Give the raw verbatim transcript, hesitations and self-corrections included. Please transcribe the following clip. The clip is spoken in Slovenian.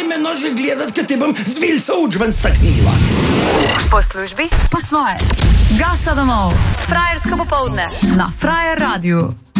me nože gledat, kad te bom zvilca učven staknila. Po službi? Po svoje. Gasa domov. Frajersko popoldne. Na Frajer radiju.